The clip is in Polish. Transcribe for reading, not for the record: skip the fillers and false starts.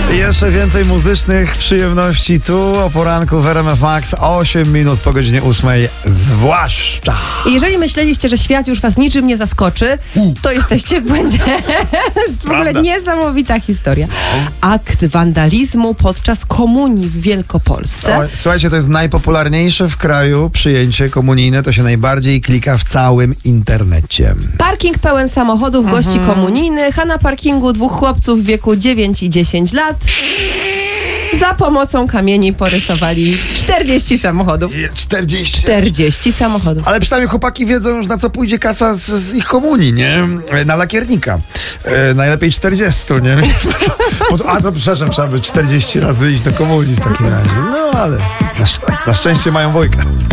Jeszcze więcej muzycznych przyjemności tu o poranku w RMF Max. 8 minut po godzinie 8. Zwłaszcza. I jeżeli myśleliście, że świat już was niczym nie zaskoczy, to jesteście w błędzie. Jest w ogóle niesamowita historia. Akt wandalizmu podczas komunii w Wielkopolsce. Słuchajcie, to jest najpopularniejsze w kraju przyjęcie komunijne. To się najbardziej klika w całym internecie. Parking pełen samochodów, gości komunijnych, a na parkingu dwóch chłopców w wieku 9 i 10 lat za pomocą kamieni porysowali 40 samochodów. 40 samochodów. Ale przynajmniej chłopaki wiedzą już, na co pójdzie kasa z ich komunii, nie? Na lakiernika. Najlepiej 40, nie? To przepraszam, trzeba by 40 razy iść do komunii w takim razie. No ale na szczęście mają wujka.